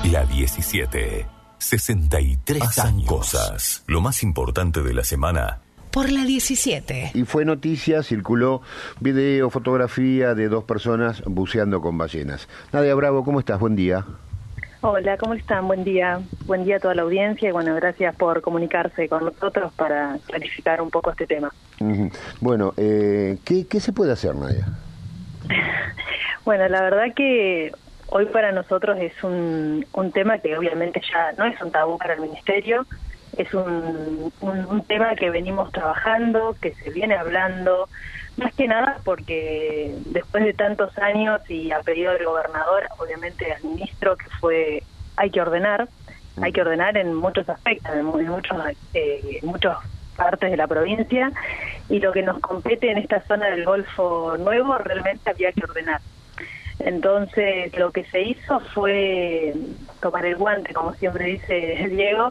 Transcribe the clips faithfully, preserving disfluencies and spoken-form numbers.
La diecisiete. sesenta y tres Pasan años. Cosas. Lo más importante de la semana. Por la diecisiete. Y fue noticia, circuló video, fotografía de dos personas buceando con ballenas. Nadia Bravo, ¿cómo estás? Buen día. Hola, ¿cómo están? Buen día. Buen día a toda la audiencia y bueno, gracias por comunicarse con nosotros para clarificar un poco este tema. Uh-huh. Bueno, eh, ¿qué, ¿qué se puede hacer, Nadia? Bueno, la verdad que hoy para nosotros es un, un tema que obviamente ya no es un tabú para el Ministerio, es un, un, un tema que venimos trabajando, que se viene hablando, más que nada porque después de tantos años y a pedido del gobernador, obviamente al ministro, que fue, hay que ordenar, hay que ordenar en muchos aspectos, en, en muchos eh, en muchas partes de la provincia, y lo que nos compete en esta zona del Golfo Nuevo realmente había que ordenar. Entonces lo que se hizo fue tomar el guante, como siempre dice Diego,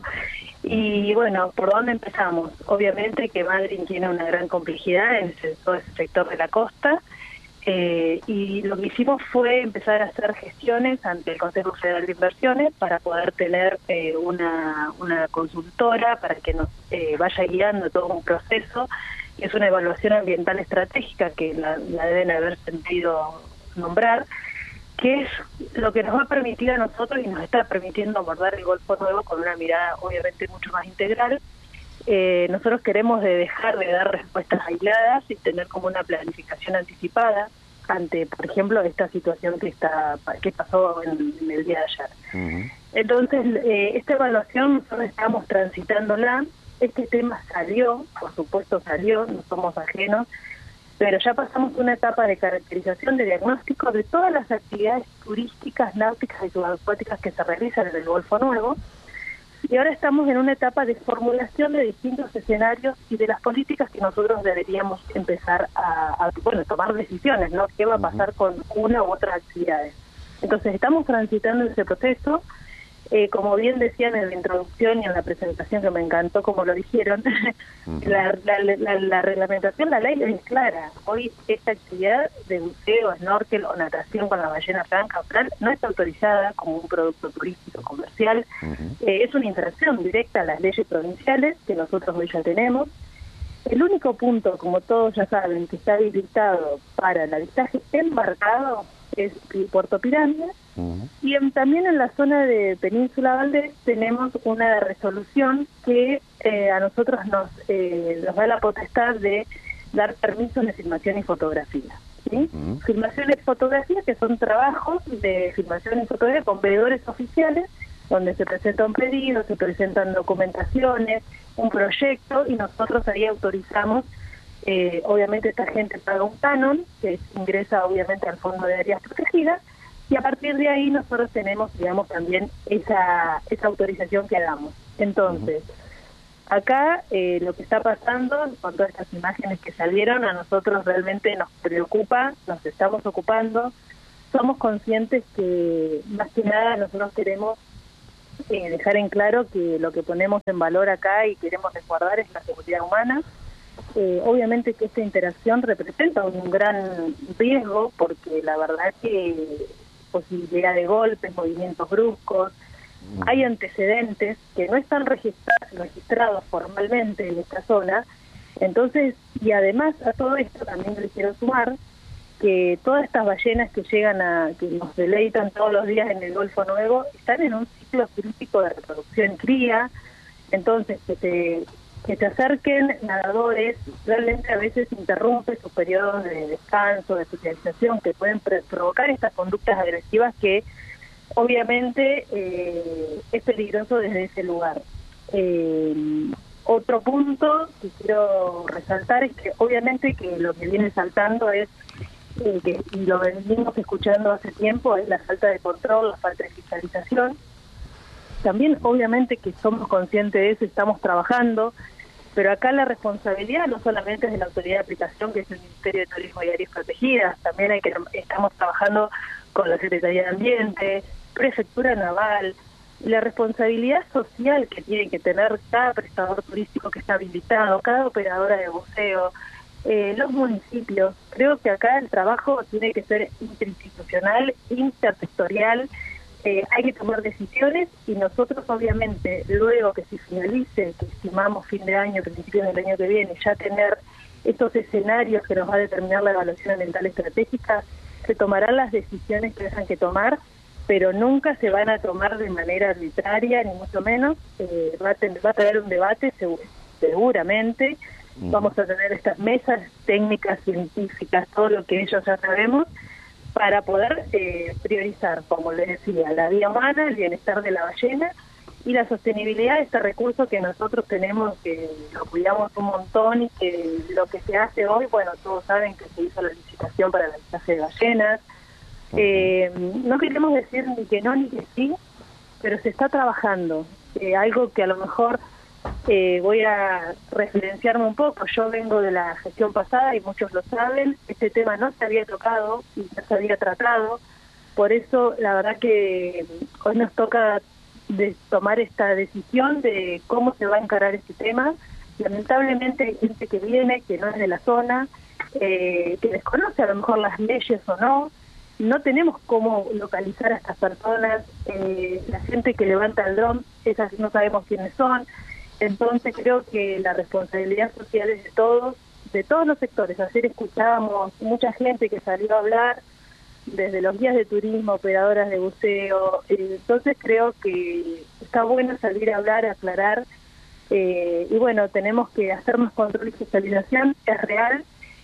y bueno, ¿por dónde empezamos? Obviamente que Madryn tiene una gran complejidad en ese, todo ese sector de la costa, eh, y lo que hicimos fue empezar a hacer gestiones ante el Consejo Federal de Inversiones para poder tener eh, una, una consultora para que nos eh, vaya guiando todo un proceso, que es una evaluación ambiental estratégica que la, la deben haber sentido nombrar, que es lo que nos va a permitir a nosotros y nos está permitiendo abordar el Golfo Nuevo con una mirada obviamente mucho más integral. Eh, nosotros queremos de dejar de dar respuestas aisladas y tener como una planificación anticipada ante, por ejemplo, esta situación que está que pasó en, en el día de ayer. Uh-huh. Entonces, eh, esta evaluación nosotros estamos transitándola, este tema salió, por supuesto salió, no somos ajenos, pero ya pasamos una etapa de caracterización, de diagnóstico de todas las actividades turísticas, náuticas y subacuáticas que se realizan en el Golfo Nuevo, y ahora estamos en una etapa de formulación de distintos escenarios y de las políticas que nosotros deberíamos empezar a, a bueno, tomar decisiones, ¿no? ¿Qué va a pasar con una u otras actividades? Entonces estamos transitando ese proceso. Eh, como bien decían en la introducción y en la presentación, que me encantó como lo dijeron, uh-huh. la, la, la, la reglamentación, la ley es clara. Hoy esta actividad de buceo, snorkel o natación con la ballena franca no está autorizada como un producto turístico comercial. Uh-huh. Eh, es una infracción directa a las leyes provinciales que nosotros hoy ya tenemos. El único punto, como todos ya saben, que está habilitado para el avistaje embarcado es Puerto Pirámide. Uh-huh. Y en, también en la zona de Península Valdés tenemos una resolución que eh, a nosotros nos, eh, nos da la potestad de dar permisos de filmación y fotografía, ¿sí? Uh-huh. Filmación y fotografía, que son trabajos de filmación y fotografía con veedores oficiales, donde se presenta un pedido, se presentan documentaciones, un proyecto, y nosotros ahí autorizamos. Eh, obviamente esta gente paga un canon que ingresa obviamente al Fondo de Áreas Protegidas, y a partir de ahí nosotros tenemos, digamos, también esa esa autorización que damos. Entonces, acá eh, lo que está pasando con todas estas imágenes que salieron, a nosotros realmente nos preocupa, nos estamos ocupando, somos conscientes que más que nada nosotros queremos eh, dejar en claro que lo que ponemos en valor acá y queremos resguardar es la seguridad humana. Eh, obviamente que esta interacción representa un gran riesgo, porque la verdad que posibilidad de golpes, movimientos bruscos, hay antecedentes que no están registrados, registrados formalmente en esta zona. Entonces, y además a todo esto también le quiero sumar que todas estas ballenas que llegan a, que nos deleitan todos los días en el Golfo Nuevo, están en un ciclo crítico de reproducción y cría. Entonces, que te que se acerquen nadadores, realmente a veces interrumpe sus periodos de descanso, de socialización, que pueden pre- provocar estas conductas agresivas que obviamente eh, es peligroso desde ese lugar. Eh, otro punto que quiero resaltar es que obviamente que lo que viene saltando es, eh, que y lo venimos escuchando hace tiempo, es la falta de control, la falta de fiscalización. También obviamente que somos conscientes de eso, estamos trabajando, pero acá la responsabilidad no solamente es de la autoridad de aplicación, que es el Ministerio de Turismo y Áreas Protegidas, también hay que estamos trabajando con la Secretaría de Ambiente, Prefectura Naval, y la responsabilidad social que tiene que tener cada prestador turístico que está habilitado, cada operadora de buceo, eh, los municipios. Creo que acá el trabajo tiene que ser interinstitucional, intersectorial, eh, hay que tomar decisiones y nosotros obviamente luego que se finalice, que estimamos fin de año, principios del año que viene, ya tener estos escenarios que nos va a determinar la evaluación ambiental estratégica, se tomarán las decisiones que tengan que tomar, pero nunca se van a tomar de manera arbitraria, ni mucho menos. Eh, va, a tener, va a tener un debate seguro, seguramente, uh-huh. Vamos a tener estas mesas técnicas, científicas, todo lo que ellos ya sabemos, para poder eh, priorizar, como les decía, la vida humana, el bienestar de la ballena y la sostenibilidad de este recurso que nosotros tenemos, que lo cuidamos un montón y que lo que se hace hoy, bueno, todos saben que se hizo la licitación para el avistaje de ballenas. Uh-huh. Eh, no queremos decir ni que no ni que sí, pero se está trabajando. Eh, algo que a lo mejor eh, voy a referenciarme un poco. Yo vengo de la gestión pasada y muchos lo saben. Este tema no se había tocado y no se había tratado. Por eso, la verdad que hoy nos toca de tomar esta decisión de cómo se va a encarar este tema. Lamentablemente hay gente que viene, que no es de la zona, eh, que desconoce a lo mejor las leyes o no. No tenemos cómo localizar a estas personas, eh, la gente que levanta el dron, esas no sabemos quiénes son. Entonces creo que la responsabilidad social es de todos, de todos los sectores. Ayer escuchábamos mucha gente que salió a hablar, desde los guías de turismo, operadoras de buceo. Eh, entonces creo que está bueno salir a hablar, a aclarar. Eh, y bueno, tenemos que hacer más control y fiscalización, es real.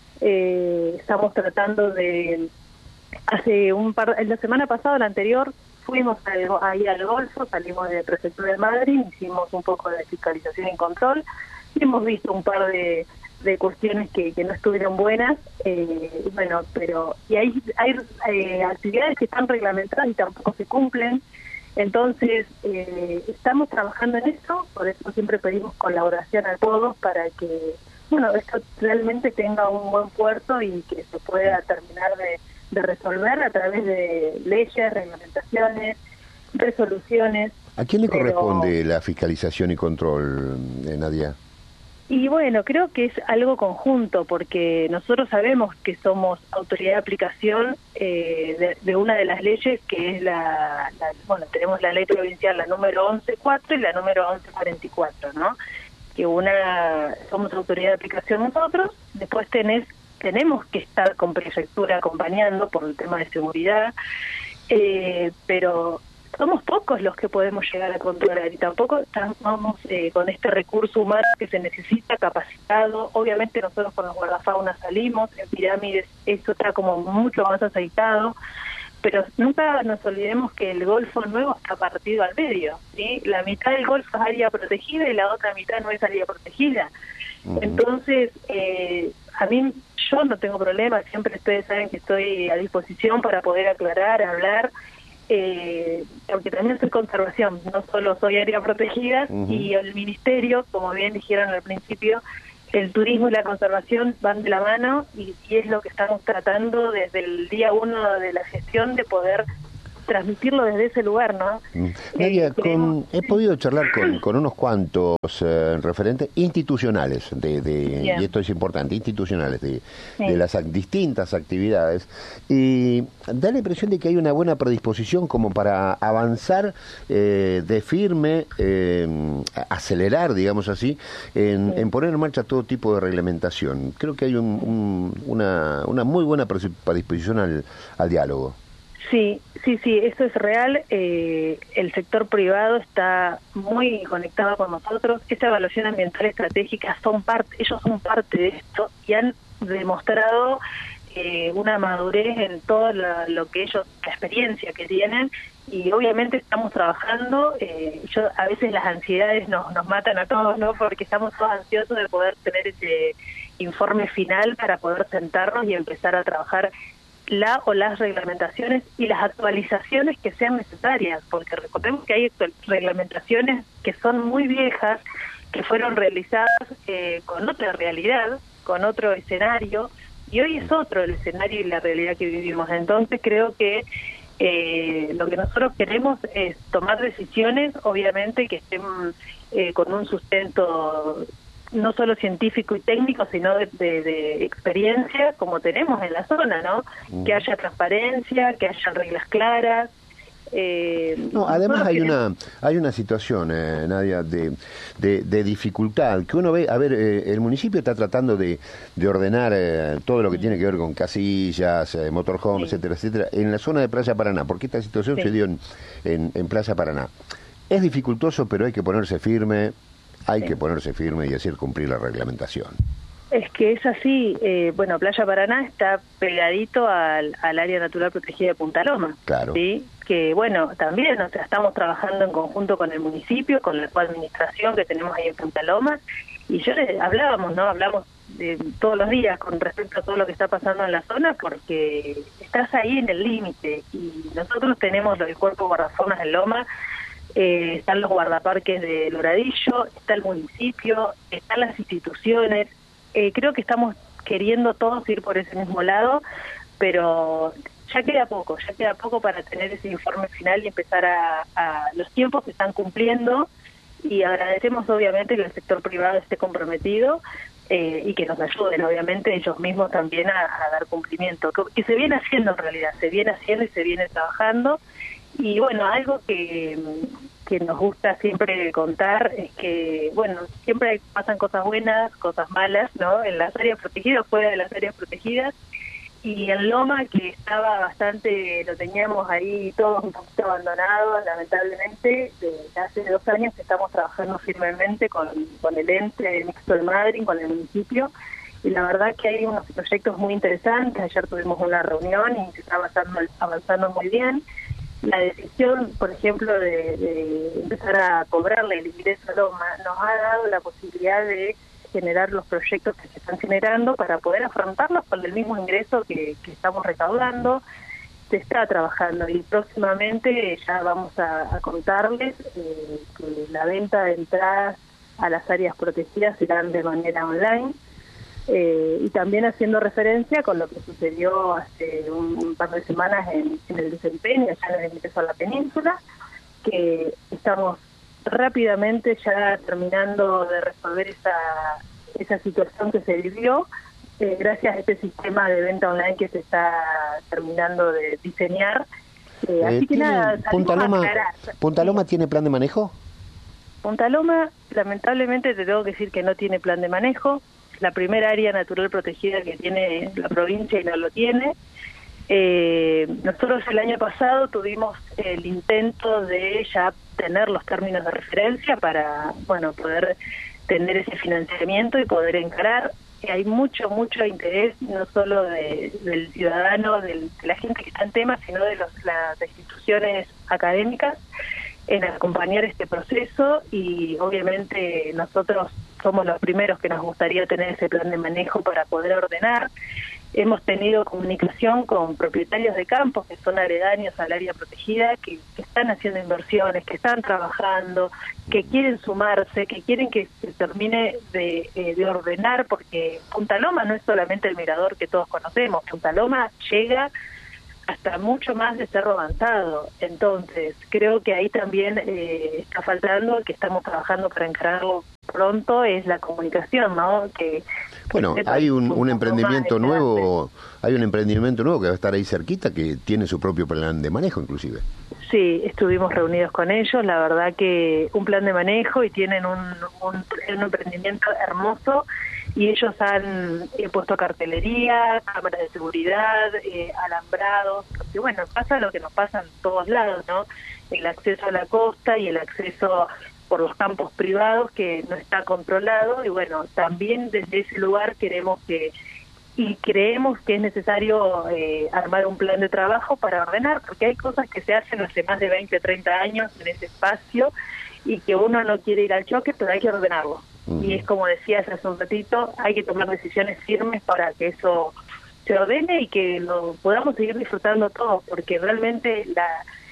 Eh, estamos tratando de... Hace un par, la semana pasada, la anterior, fuimos al, ahí al Golfo, salimos de Prefectura de Madrid, hicimos un poco de fiscalización y control, y hemos visto un par de, de cuestiones que, que no estuvieron buenas, eh, bueno, pero y hay, hay eh, actividades que están reglamentadas y tampoco se cumplen, entonces eh, estamos trabajando en eso, por eso siempre pedimos colaboración a todos para que, bueno, esto realmente tenga un buen puerto y que se pueda terminar de de resolver a través de leyes, reglamentaciones, resoluciones. ¿A quién le pero... corresponde la fiscalización y control, eh, Nadia? Y bueno, creo que es algo conjunto, porque nosotros sabemos que somos autoridad de aplicación eh, de, de una de las leyes que es la, la, bueno, tenemos la ley provincial, la número once cuatro y la número once cuarenta y cuatro, ¿no? Que una, somos autoridad de aplicación nosotros, después tenés tenemos que estar con prefectura acompañando por el tema de seguridad, eh, pero somos pocos los que podemos llegar a controlar y tampoco estamos eh, con este recurso humano que se necesita capacitado. Obviamente nosotros con los guardafauna salimos, en pirámides eso está como mucho más aceitado, pero nunca nos olvidemos que el Golfo Nuevo está partido al medio, ¿sí? La mitad del Golfo es área protegida y la otra mitad no es área protegida. Uh-huh. Entonces, eh, a mí yo no tengo problema, siempre ustedes saben que estoy a disposición para poder aclarar, hablar, eh, porque también soy conservación, no solo soy área protegida, uh-huh. Y el ministerio, como bien dijeron al principio, el turismo y la conservación van de la mano y, y es lo que estamos tratando desde el día uno de la gestión de poder transmitirlo desde ese lugar, ¿no? Nadia, eh, con, he podido charlar con, con unos cuantos eh, referentes institucionales, de, de yeah. y esto es importante, institucionales, de, sí. de las ac- distintas actividades, y da la impresión de que hay una buena predisposición como para avanzar eh, de firme, eh, acelerar, digamos así, en, sí. en poner en marcha todo tipo de reglamentación. Creo que hay un, un, una, una muy buena predisposición al, al diálogo. Sí, sí, sí, eso es real. Eh, el sector privado está muy conectado con nosotros. Esta evaluación ambiental estratégica son parte, ellos son parte de esto y han demostrado eh, una madurez en todo la, lo que ellos, la experiencia que tienen y obviamente estamos trabajando. Eh, yo a veces las ansiedades nos, nos matan a todos, ¿no? Porque estamos todos ansiosos de poder tener ese informe final para poder sentarnos y empezar a trabajar la o las reglamentaciones y las actualizaciones que sean necesarias, porque recordemos que hay reglamentaciones que son muy viejas, que fueron realizadas eh, con otra realidad, con otro escenario, y hoy es otro el escenario y la realidad que vivimos. Entonces creo que eh, lo que nosotros queremos es tomar decisiones, obviamente, que estén eh, con un sustento no solo científico y técnico, sino de, de, de experiencia, como tenemos en la zona, ¿no? Uh-huh. Que haya transparencia, que haya reglas claras, Eh, no, además hay queremos... una hay una situación, eh, Nadia, de, de, de dificultad, que uno ve, a ver, eh, el municipio está tratando de, de ordenar eh, todo lo que sí. tiene que ver con casillas, eh, motorhome, sí. etcétera, etcétera, en la zona de Playa Paraná, porque esta situación sí. se dio en, en, en Playa Paraná. Es dificultoso, pero hay que ponerse firme, hay sí. que ponerse firme y hacer cumplir la reglamentación. Es que es así, eh, bueno, Playa Paraná está pegadito al, al área natural protegida de Punta Loma, claro. ¿sí? Que bueno, también, o sea, estamos trabajando en conjunto con el municipio, con la actual administración que tenemos ahí en Punta Loma, y yo les hablábamos, ¿no? Hablamos de, todos los días con respecto a todo lo que está pasando en la zona, porque estás ahí en el límite, y nosotros tenemos el cuerpo guardafauna en Loma, eh, están los guardaparques de Loradillo, está el municipio, están las instituciones. Eh, creo que estamos queriendo todos ir por ese mismo lado, pero ya queda poco, ya queda poco para tener ese informe final y empezar a, a los tiempos que están cumpliendo, y agradecemos obviamente que el sector privado esté comprometido eh, y que nos ayuden obviamente ellos mismos también a, a dar cumplimiento, que, que se viene haciendo en realidad, se viene haciendo y se viene trabajando. Y bueno, algo que, que nos gusta siempre contar es que, bueno, siempre pasan cosas buenas, cosas malas, ¿no? En las áreas protegidas, fuera de las áreas protegidas, y en Loma, que estaba bastante, lo teníamos ahí todos un poquito abandonados, lamentablemente, desde hace dos años estamos trabajando firmemente con, con el ente mixto de Madryn, con el municipio, y la verdad que hay unos proyectos muy interesantes. Ayer tuvimos una reunión y se está avanzando, avanzando muy bien. La decisión, por ejemplo, de, de empezar a cobrarle el ingreso a Loma nos ha dado la posibilidad de generar los proyectos que se están generando para poder afrontarlos con el mismo ingreso que, que estamos recaudando. Se está trabajando y próximamente ya vamos a, a contarles eh, que la venta de entradas a las áreas protegidas serán de manera online. Eh, y también haciendo referencia con lo que sucedió hace un, un par de semanas en, en el desempeño, ya en el ingreso a la península, que estamos rápidamente ya terminando de resolver esa, esa situación que se vivió, eh, gracias a este sistema de venta online que se está terminando de diseñar. Eh, eh, así que nada, Punta Loma, ¿Punta Loma tiene plan de manejo? Punta Loma, lamentablemente te tengo que decir que no tiene plan de manejo. La primera área natural protegida que tiene la provincia y no lo tiene. Eh, nosotros el año pasado tuvimos el intento de ya tener los términos de referencia para, bueno, poder tener ese financiamiento y poder encarar. Hay mucho, mucho interés, no solo de, del ciudadano, del, de la gente que está en temas, sino de los, las instituciones académicas en acompañar este proceso, y obviamente nosotros somos los primeros que nos gustaría tener ese plan de manejo para poder ordenar. Hemos tenido comunicación con propietarios de campos que son aledaños al área protegida, que, que están haciendo inversiones, que están trabajando, que quieren sumarse, que quieren que se termine de, eh, de ordenar, porque Punta Loma no es solamente el mirador que todos conocemos, Punta Loma llega hasta mucho más de Cerro Avanzado. Entonces, creo que ahí también eh, está faltando, que estamos trabajando para encararlo pronto, es la comunicación, ¿no? Que Bueno, hay un, un emprendimiento nuevo, hay un emprendimiento nuevo que va a estar ahí cerquita, que tiene su propio plan de manejo, inclusive. Sí, estuvimos reunidos con ellos, la verdad que un plan de manejo, y tienen un, un, un emprendimiento hermoso, y ellos han eh, puesto cartelería, cámaras de seguridad, eh, alambrados, porque bueno, pasa lo que nos pasa en todos lados, ¿no? El acceso a la costa y el acceso por los campos privados que no está controlado, y bueno, también desde ese lugar queremos que, y creemos que es necesario eh, armar un plan de trabajo para ordenar, porque hay cosas que se hacen hace más de veinte, treinta años en ese espacio, y que uno no quiere ir al choque, pero hay que ordenarlo. Uh-huh. Y es como decías hace un ratito, hay que tomar decisiones firmes para que eso se ordene y que lo podamos seguir disfrutando todos, porque realmente la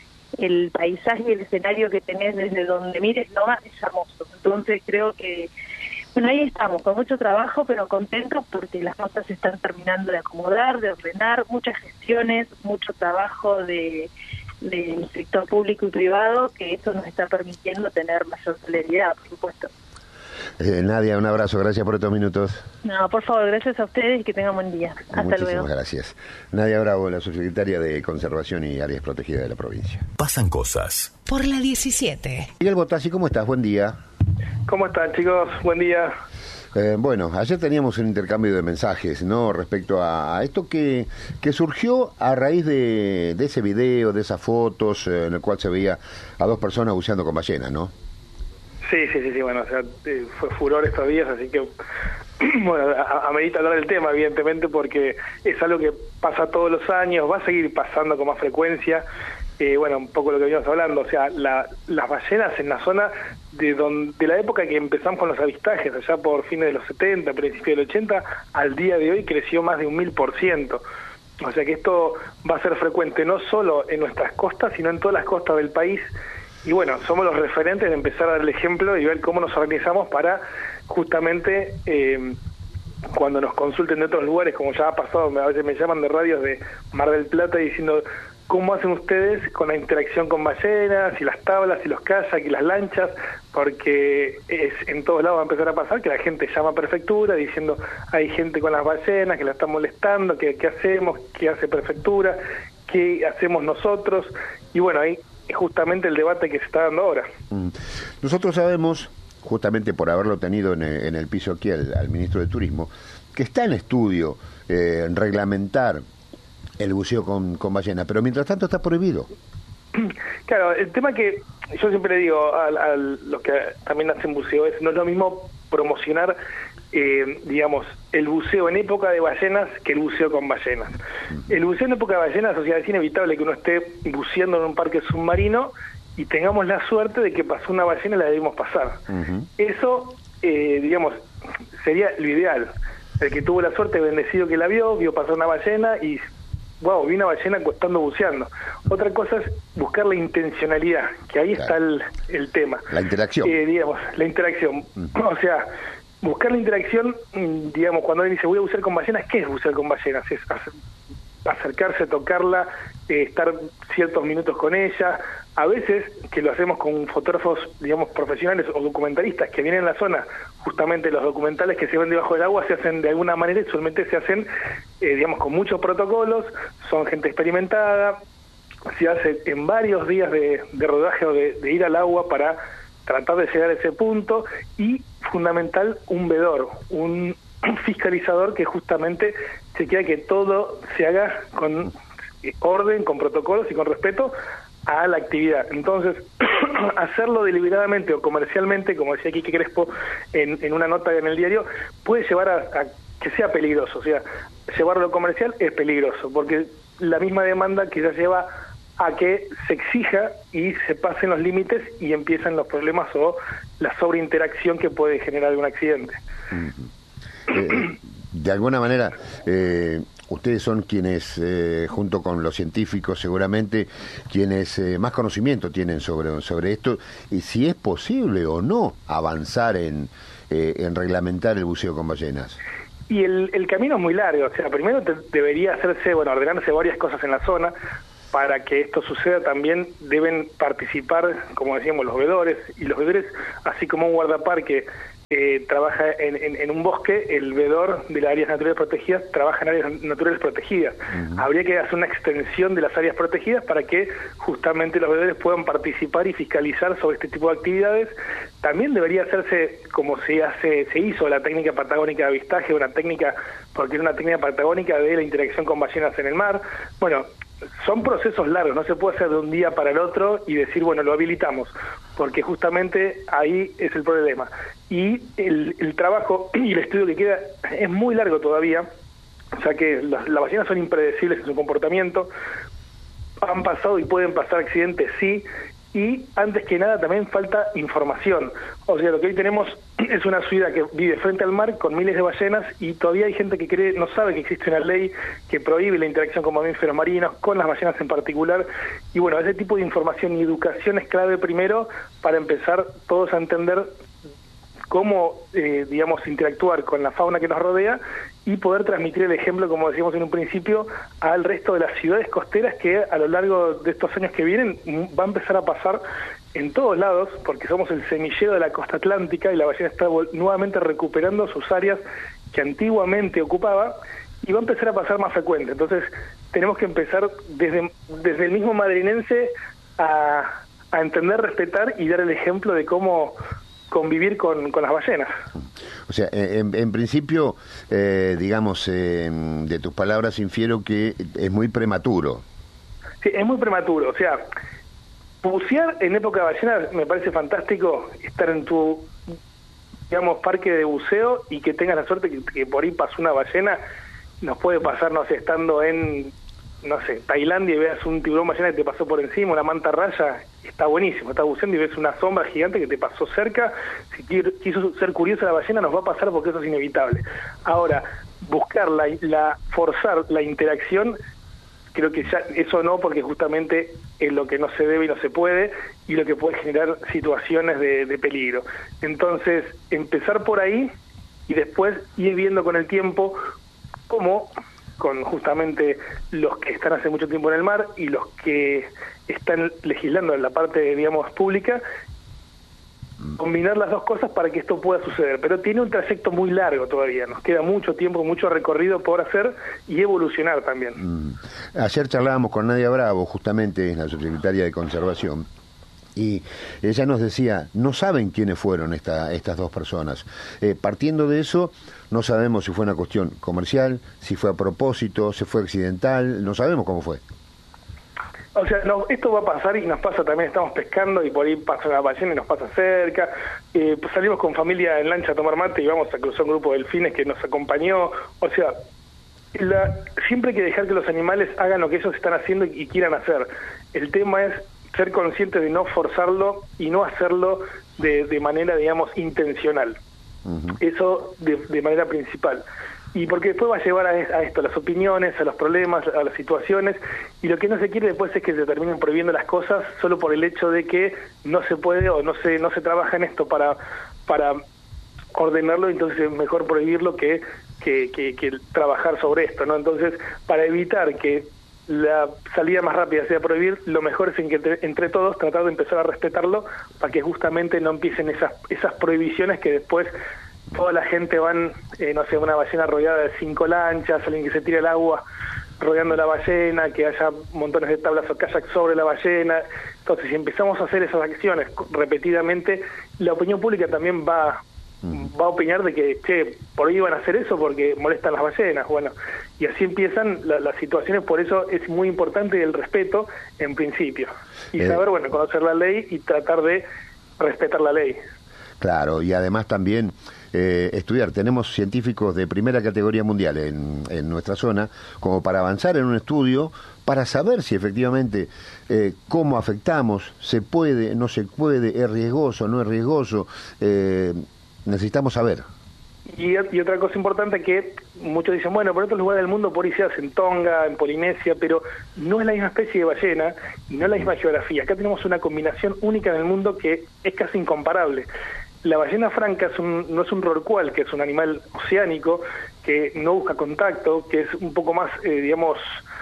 el paisaje y el escenario que tenés desde donde mires Loma es hermoso. Entonces creo que, bueno, ahí estamos, con mucho trabajo, pero contentos porque las cosas se están terminando de acomodar, de ordenar, muchas gestiones, mucho trabajo de del sector público y privado, que eso nos está permitiendo tener mayor celeridad, por supuesto. Eh, Nadia, un abrazo, gracias por estos minutos. No, por favor, gracias a ustedes y que tengan buen día. Hasta Muchísimas luego. gracias. Nadia Bravo, la subsecretaria de Conservación y Áreas Protegidas de la provincia. Pasan cosas. Por la diecisiete. Miguel Botassi, ¿cómo estás? Buen día. ¿Cómo están, chicos? Buen día. Eh, bueno, ayer teníamos un intercambio de mensajes, ¿no? Respecto a, a esto que, que surgió a raíz de, de ese video, de esas fotos, eh, en el cual se veía a dos personas buceando con ballenas, ¿no? Sí, sí, sí, sí, bueno, o sea, eh, fue furor estos días, así que, bueno, a- amerita hablar del tema, evidentemente, porque es algo que pasa todos los años, va a seguir pasando con más frecuencia. Eh, bueno, un poco lo que veníamos hablando, o sea, la, las ballenas en la zona de donde, de la época que empezamos con los avistajes, allá por fines de los setenta, principios del ochenta, al día de hoy creció más de un mil por ciento. O sea que esto va a ser frecuente no solo en nuestras costas, sino en todas las costas del país. Y bueno, somos los referentes de empezar a dar el ejemplo y ver cómo nos organizamos para justamente... Eh, cuando nos consulten de otros lugares, como ya ha pasado, a veces me llaman de radios de Mar del Plata diciendo cómo hacen ustedes con la interacción con ballenas, y las tablas, y los kayak, y las lanchas, porque es en todos lados va a empezar a pasar que la gente llama a prefectura diciendo hay gente con las ballenas que la están molestando, que qué hacemos, qué hace prefectura, qué hacemos nosotros, y bueno, ahí es justamente el debate que se está dando ahora. Mm. Nosotros sabemos, justamente por haberlo tenido en el, en el piso aquí al, al ministro de Turismo, que está en estudio eh, en reglamentar el buceo con, con ballena, pero mientras tanto está prohibido. Claro, el tema que yo siempre le digo a, a los que también hacen buceo es no es lo mismo promocionar, eh, digamos, el buceo en época de ballenas que el buceo con ballenas. El buceo en época de ballenas, o sea, es inevitable que uno esté buceando en un parque submarino y tengamos la suerte de que pasó una ballena y la debimos pasar. Uh-huh. Eso, eh, digamos, sería lo ideal. El que tuvo la suerte, bendecido que la vio, vio pasar una ballena y, wow, vi una ballena estando buceando. Otra cosa es buscar la intencionalidad, que ahí claro. está el, el tema. La interacción. Eh, digamos, la interacción. Uh-huh. O sea, buscar la interacción, digamos, cuando alguien dice voy a bucear con ballenas, ¿qué es bucear con ballenas? Es hacer, acercarse, tocarla, eh, estar ciertos minutos con ella. A veces, que lo hacemos con fotógrafos, digamos, profesionales o documentalistas que vienen a la zona, justamente los documentales que se ven debajo del agua se hacen de alguna manera y usualmente se hacen, eh, digamos, con muchos protocolos, son gente experimentada, se hace en varios días de, de rodaje o de, de ir al agua para tratar de llegar a ese punto, y fundamental, un vedor, un fiscalizador que justamente chequea que todo se haga con orden, con protocolos y con respeto a la actividad. Entonces, hacerlo deliberadamente o comercialmente, como decía Quique Crespo en, en una nota en el diario, puede llevar a, a que sea peligroso. O sea, llevarlo comercial es peligroso, porque la misma demanda que ya lleva a que se exija y se pasen los límites y empiezan los problemas o la sobreinteracción que puede generar un accidente. Uh-huh. eh, de alguna manera, eh, ustedes son quienes, eh, junto con los científicos seguramente, quienes eh, más conocimiento tienen sobre, sobre esto, y si es posible o no avanzar en, eh, en reglamentar el buceo con ballenas. Y el, el camino es muy largo, o sea, primero te, debería hacerse, bueno, ordenarse varias cosas en la zona. Para que esto suceda también deben participar, como decíamos, los vedores, y los vedores, así como un guardaparque eh, trabaja en, en, en un bosque, el vedor de las áreas naturales protegidas trabaja en áreas naturales protegidas. Uh-huh. Habría que hacer una extensión de las áreas protegidas para que justamente los vedores puedan participar y fiscalizar sobre este tipo de actividades. También debería hacerse como se hace, se hizo la técnica patagónica de avistaje, una técnica, porque era una técnica patagónica de la interacción con ballenas en el mar. Bueno, son procesos largos, no se puede hacer de un día para el otro y decir, bueno, lo habilitamos, porque justamente ahí es el problema. Y el, el trabajo y el estudio que queda es muy largo todavía, ya que las, las ballenas son impredecibles en su comportamiento, han pasado y pueden pasar accidentes, sí, y antes que nada también falta información. O sea, lo que hoy tenemos es una ciudad que vive frente al mar con miles de ballenas y todavía hay gente que cree, no sabe que existe una ley que prohíbe la interacción con mamíferos marinos, con las ballenas en particular. Y bueno, ese tipo de información y educación es clave primero para empezar todos a entender cómo, eh, digamos, interactuar con la fauna que nos rodea y poder transmitir el ejemplo, como decíamos en un principio, al resto de las ciudades costeras que a lo largo de estos años que vienen va a empezar a pasar en todos lados, porque somos el semillero de la costa atlántica y la ballena está nuevamente recuperando sus áreas que antiguamente ocupaba y va a empezar a pasar más frecuente. Entonces tenemos que empezar desde, desde el mismo madrinense a, a entender, respetar y dar el ejemplo de cómo convivir con, con las ballenas. O sea, en, en principio, eh, digamos, eh, de tus palabras infiero que es muy prematuro. Sí, es muy prematuro. O sea, bucear en época de ballenas me parece fantástico, estar en tu, digamos, parque de buceo y que tengas la suerte que, que por ahí pasó una ballena. Nos puede pasar, no sé, estando en, no sé, Tailandia y veas un tiburón ballena que te pasó por encima, una manta raya, está buenísimo. Estás buceando y ves una sombra gigante que te pasó cerca. Si quiso ser curiosa la ballena, nos va a pasar porque eso es inevitable. Ahora, buscar, la, la forzar la interacción, creo que ya eso no, porque justamente es lo que no se debe y no se puede, y lo que puede generar situaciones de, de peligro. Entonces, empezar por ahí y después ir viendo con el tiempo cómo, con justamente los que están hace mucho tiempo en el mar y los que están legislando en la parte, digamos, pública, combinar las dos cosas para que esto pueda suceder. Pero tiene un trayecto muy largo todavía, nos queda mucho tiempo, mucho recorrido por hacer y evolucionar también. Mm. Ayer charlábamos con Nadia Bravo, justamente la subsecretaria de Conservación, y ella nos decía, no saben quiénes fueron esta, estas dos personas. Eh, partiendo de eso, no sabemos si fue una cuestión comercial, si fue a propósito, si fue accidental, no sabemos cómo fue. O sea, no, esto va a pasar y nos pasa también, estamos pescando y por ahí pasa una ballena y nos pasa cerca. Eh, pues salimos con familia en lancha a tomar mate y vamos a cruzar un grupo de delfines que nos acompañó. O sea, la, siempre hay que dejar que los animales hagan lo que ellos están haciendo y, y quieran hacer. El tema es ser consciente de no forzarlo y no hacerlo de, de manera, digamos, intencional. Uh-huh. Eso de, de manera principal. Y porque después va a llevar a, a esto, a las opiniones, a los problemas, a las situaciones, y lo que no se quiere después es que se terminen prohibiendo las cosas solo por el hecho de que no se puede o no se no se trabaja en esto para para ordenarlo, entonces es mejor prohibirlo que, que, que, que trabajar sobre esto, ¿no? Entonces, para evitar que la salida más rápida sea prohibir, lo mejor es en que entre, entre todos tratar de empezar a respetarlo para que justamente no empiecen esas esas prohibiciones que después toda la gente van, eh, no sé, una ballena rodeada de cinco lanchas, alguien que se tire al agua rodeando la ballena, que haya montones de tablas o kayak sobre la ballena. Entonces, si empezamos a hacer esas acciones repetidamente, la opinión pública también va, va a opinar de que, che, por ahí van a hacer eso porque molestan las ballenas. Bueno, y así empiezan la, las situaciones, por eso es muy importante el respeto en principio. Y eh. saber, bueno, conocer la ley y tratar de respetar la ley. Claro, y además también eh, estudiar. Tenemos científicos de primera categoría mundial en, en nuestra zona, como para avanzar en un estudio, para saber si efectivamente eh, cómo afectamos, se puede, no se puede, es riesgoso, no es riesgoso. Eh, necesitamos saber. Y, y otra cosa importante que muchos dicen, bueno, por otros lugares del mundo por ahí se hace en Tonga, en Polinesia, pero no es la misma especie de ballena y no es la misma geografía. Acá tenemos una combinación única en el mundo que es casi incomparable. La ballena franca es un, no es un rorcual, que es un animal oceánico, que no busca contacto, que es un poco más, eh, digamos,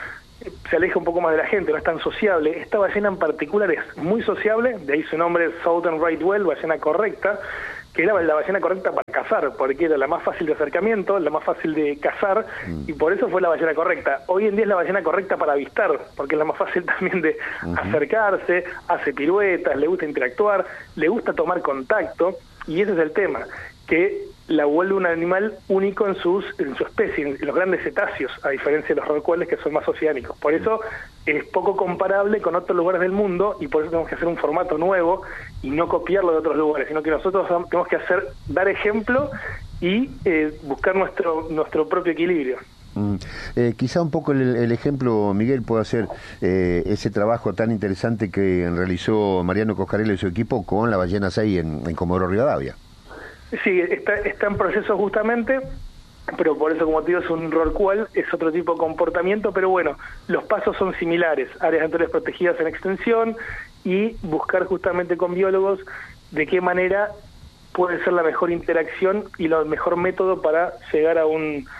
se aleja un poco más de la gente, no es tan sociable. Esta ballena en particular es muy sociable, de ahí su nombre Southern Right Whale, ballena correcta, que era la ballena correcta para cazar, porque era la más fácil de acercamiento, la más fácil de cazar, y por eso fue la ballena correcta. Hoy en día es la ballena correcta para avistar, porque es la más fácil también de uh-huh. acercarse, hace piruetas, le gusta interactuar, le gusta tomar contacto, y ese es el tema, que la vuelve un animal único en sus en su especie, en los grandes cetáceos, a diferencia de los rorcuales que son más oceánicos. Por eso es poco comparable con otros lugares del mundo y por eso tenemos que hacer un formato nuevo y no copiarlo de otros lugares, sino que nosotros tenemos que hacer dar ejemplo y eh, buscar nuestro nuestro propio equilibrio. Mm. Eh, quizá un poco el, el ejemplo, Miguel, puede ser eh, ese trabajo tan interesante que realizó Mariano Coscarello y su equipo con la ballena seis en, en Comodoro Rivadavia. Sí, está, está en proceso justamente, pero por eso, como te digo, es un rorcual, es otro tipo de comportamiento, pero bueno, los pasos son similares, áreas naturales protegidas en extensión y buscar justamente con biólogos de qué manera puede ser la mejor interacción y el mejor método para llegar a un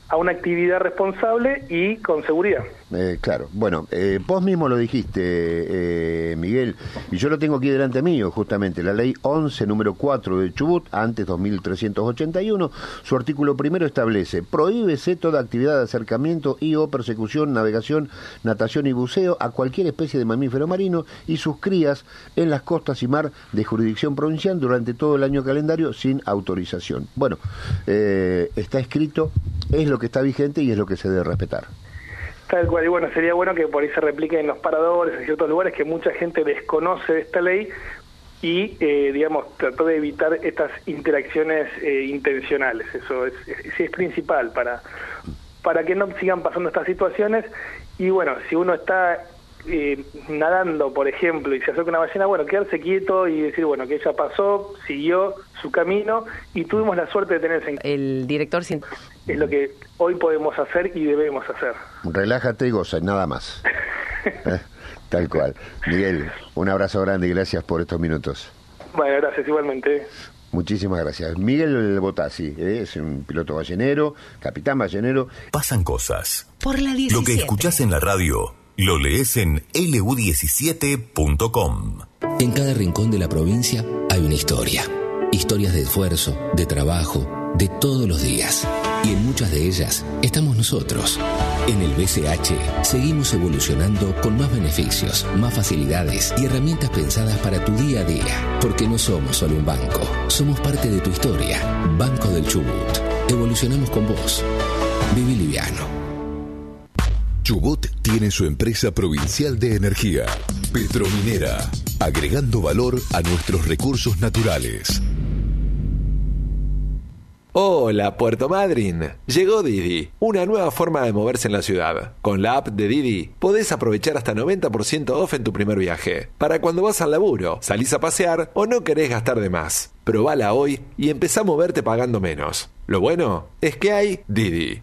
a una actividad responsable y con seguridad. Eh, claro, bueno, eh, vos mismo lo dijiste, eh, Miguel, y yo lo tengo aquí delante mío, justamente, la ley once, número cuatro de Chubut, antes dos mil trescientos ochenta y uno, su artículo primero establece: prohíbese toda actividad de acercamiento y o persecución, navegación, natación y buceo a cualquier especie de mamífero marino y sus crías en las costas y mar de jurisdicción provincial durante todo el año calendario sin autorización. Bueno, eh, está escrito, es lo que está vigente y es lo que se debe respetar. Tal cual, y bueno, sería bueno que por ahí se replique en los paradores, en ciertos lugares que mucha gente desconoce de esta ley y, eh, digamos, trató de evitar estas interacciones eh, intencionales. Eso es, es, es principal para, para que no sigan pasando estas situaciones. Y bueno, si uno está eh, nadando, por ejemplo, y se acerca una ballena, bueno, quedarse quieto y decir, bueno, que ella pasó, siguió su camino y tuvimos la suerte de tener ese... El director... Es lo que hoy podemos hacer y debemos hacer. Relájate y goza, nada más. ¿Eh? Tal cual. Miguel, un abrazo grande y gracias por estos minutos. Bueno, gracias igualmente. Muchísimas gracias. Miguel Botassi, ¿eh? Es un piloto ballenero, capitán ballenero. Pasan cosas. Por la diecisiete. Lo que escuchás en la radio, lo lees en L U diecisiete punto com. En cada rincón de la provincia hay una historia. Historias de esfuerzo, de trabajo, de todos los días. Y en muchas de ellas estamos nosotros. En el B C H seguimos evolucionando con más beneficios, más facilidades y herramientas pensadas para tu día a día. Porque no somos solo un banco, somos parte de tu historia. Banco del Chubut. Evolucionamos con vos. Viví liviano. Chubut tiene su empresa provincial de energía, Petrominera, agregando valor a nuestros recursos naturales. Hola, Puerto Madryn. Llegó Didi, una nueva forma de moverse en la ciudad. Con la app de Didi podés aprovechar hasta noventa por ciento off en tu primer viaje. Para cuando vas al laburo, salís a pasear o no querés gastar de más. Probala hoy y empezá a moverte pagando menos. Lo bueno es que hay Didi.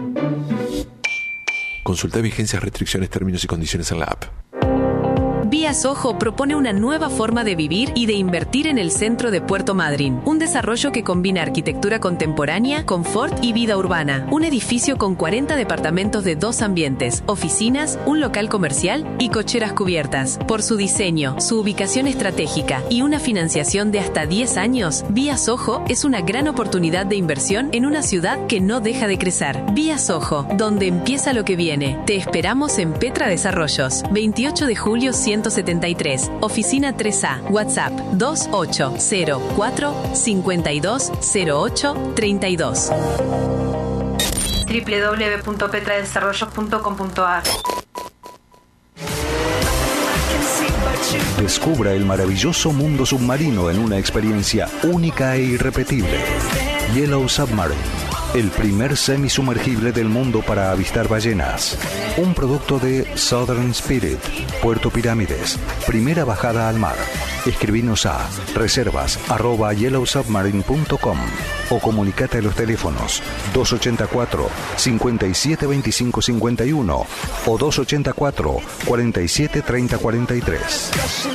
Consulta vigencias, restricciones, términos y condiciones en la app. Vía Soho propone una nueva forma de vivir y de invertir en el centro de Puerto Madryn. Un desarrollo que combina arquitectura contemporánea, confort y vida urbana. Un edificio con cuarenta departamentos de dos ambientes, oficinas, un local comercial y cocheras cubiertas. Por su diseño, su ubicación estratégica y una financiación de hasta diez años, Vía Soho es una gran oportunidad de inversión en una ciudad que no deja de crecer. Vía Soho, donde empieza lo que viene. Te esperamos en Petra Desarrollos, veintiocho de julio ciento setenta y tres, oficina tres A, WhatsApp dos ocho cero cuatro cinco dos cero ocho tres dos. doble u doble u doble u punto petra desarrollos punto com punto a r. Descubra el maravilloso mundo submarino en una experiencia única e irrepetible. Yellow Submarine, el primer semisumergible del mundo para avistar ballenas. Un producto de Southern Spirit, Puerto Pirámides. Primera bajada al mar. Escribinos a reservas arroba yellow submarine punto com o comunicate a los teléfonos dos ocho cuatro, cinco siete dos cinco cinco uno o dos ocho cuatro, cuatro siete tres cero cuatro tres.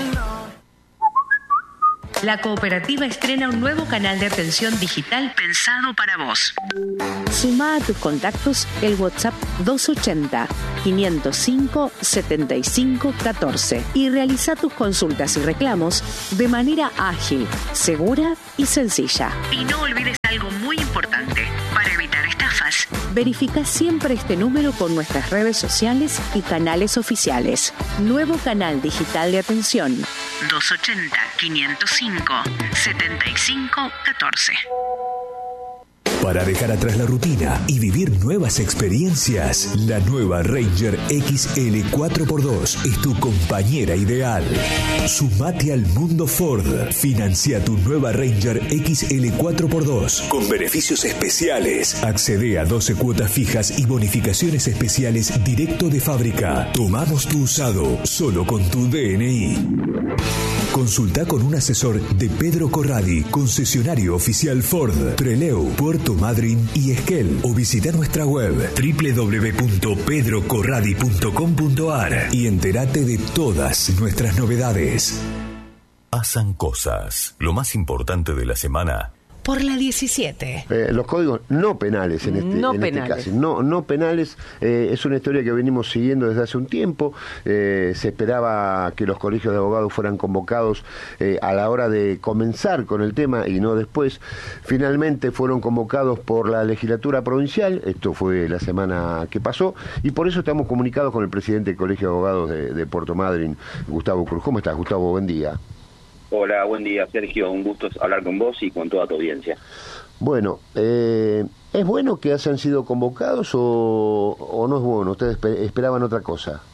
La cooperativa estrena un nuevo canal de atención digital pensado para vos. Suma a tus contactos el WhatsApp doscientos ochenta, quinientos cinco, setenta y cinco, catorce y realiza tus consultas y reclamos de manera ágil, segura y sencilla. Y no olvides algo muy importante para evitar estafas. Verifica siempre este número con nuestras redes sociales y canales oficiales. Nuevo canal digital de atención. doscientos ochenta, quinientos cinco, setenta y cinco, catorce. Para dejar atrás la rutina y vivir nuevas experiencias, la nueva Ranger X L cuatro por dos es tu compañera ideal. Sumate al mundo Ford. Financia tu nueva Ranger X L cuatro por dos con beneficios especiales. Accede a doce cuotas fijas y bonificaciones especiales directo de fábrica. Tomamos tu usado solo con tu D N I. Consulta con un asesor de Pedro Corradi, concesionario oficial Ford, Trelew, Puerto Madryn y Esquel, o visita nuestra web doble u doble u doble u punto pedro corradi punto com punto a r y entérate de todas nuestras novedades. Pasan cosas. Lo más importante de la semana por la diecisiete. Eh, los códigos no penales en este, no en penales. este caso. No, no penales. Eh, es una historia que venimos siguiendo desde hace un tiempo. Eh, se esperaba que los colegios de abogados fueran convocados eh, a la hora de comenzar con el tema y no después. Finalmente fueron convocados por la legislatura provincial. Esto fue la semana que pasó. Y por eso estamos comunicados con el presidente del Colegio de Abogados de, de Puerto Madryn, Gustavo Cruz. ¿Cómo estás, Gustavo? Buen día. Hola, buen día, Sergio. Un gusto hablar con vos y con toda tu audiencia. Bueno, eh, ¿es bueno que hayan sido convocados o, o no es bueno? ¿Ustedes esperaban otra cosa?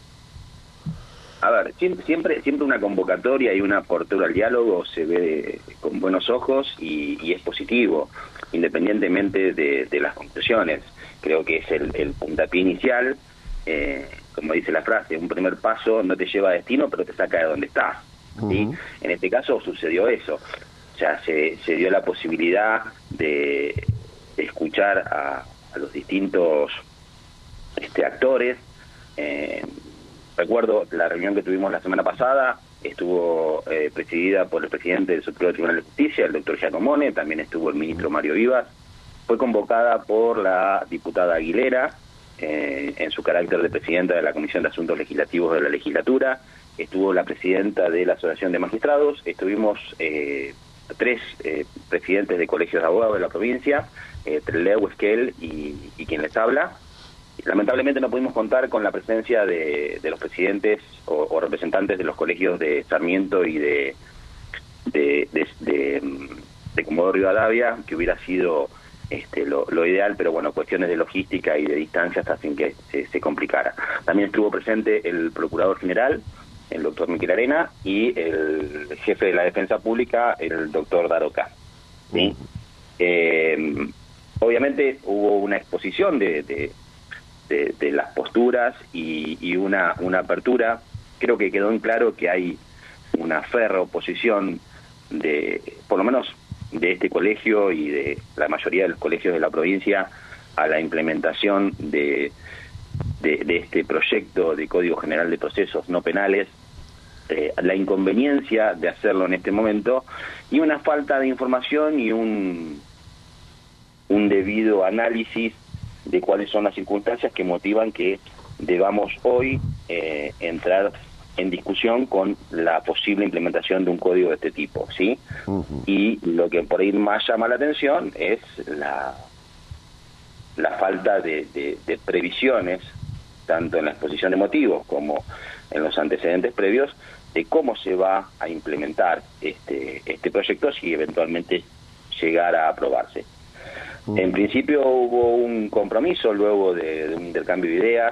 A ver, siempre, siempre, siempre una convocatoria y una apertura al diálogo se ve con buenos ojos y, y es positivo, independientemente de, de las conclusiones. Creo que es el, el puntapié inicial, eh, como dice la frase, un primer paso no te lleva a destino, pero te saca de donde estás. ¿Sí? Uh-huh. En este caso sucedió eso, o sea, se, se dio la posibilidad de, de escuchar a, a los distintos este, actores. Eh, recuerdo la reunión que tuvimos la semana pasada, estuvo eh, presidida por el presidente del Superior Tribunal de Justicia, el doctor Giacomone, también estuvo el ministro Mario Vivas, fue convocada por la diputada Aguilera, eh, en su carácter de presidenta de la Comisión de Asuntos Legislativos de la Legislatura, estuvo la presidenta de la Asociación de Magistrados, estuvimos eh, tres eh, presidentes de colegios de abogados de la provincia, eh, Treleu, Esquel y, y quien les habla. Lamentablemente no pudimos contar con la presencia de, de los presidentes o, o representantes de los colegios de Sarmiento y de de, de, de, de Comodoro Rivadavia, que hubiera sido este, lo, lo ideal, pero bueno, cuestiones de logística y de distancias hacen que se, se complicara. También estuvo presente el Procurador General, el doctor Miquel Arena, y el jefe de la Defensa Pública, el doctor Daroca. ¿Sí? Eh, obviamente hubo una exposición de, de, de, de las posturas y, y una, una apertura. Creo que quedó en claro que hay una férrea oposición de, por lo menos de este colegio y de la mayoría de los colegios de la provincia, a la implementación de De, de este proyecto de Código General de Procesos No Penales, eh, la inconveniencia de hacerlo en este momento y una falta de información y un, un debido análisis de cuáles son las circunstancias que motivan que debamos hoy eh, entrar en discusión con la posible implementación de un código de este tipo, ¿sí? Uh-huh. Y lo que por ahí más llama la atención es la, la falta de, de, de previsiones, tanto en la exposición de motivos como en los antecedentes previos, de cómo se va a implementar este este proyecto si eventualmente llegara a aprobarse. Uh-huh. En principio hubo un compromiso luego de, de un intercambio de ideas,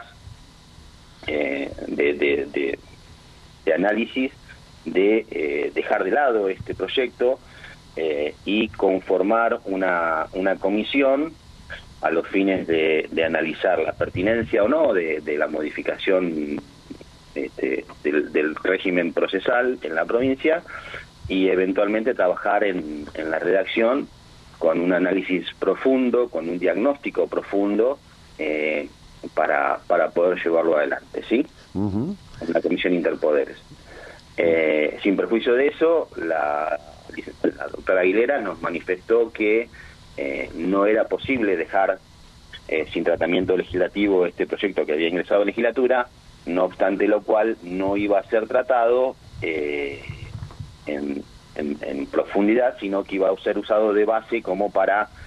eh, de, de, de, de análisis, de eh, dejar de lado este proyecto eh, y conformar una, una comisión a los fines de, de analizar la pertinencia o no de, de la modificación este, del, del régimen procesal en la provincia y eventualmente trabajar en, en la redacción con un análisis profundo, con un diagnóstico profundo eh, para, para poder llevarlo adelante, ¿sí? Uh-huh. Una comisión interpoderes. Eh, sin perjuicio de eso, la, la doctora Aguilera nos manifestó que Eh, no era posible dejar eh, sin tratamiento legislativo este proyecto que había ingresado a la legislatura, no obstante lo cual no iba a ser tratado eh, en, en, en profundidad, sino que iba a ser usado de base como para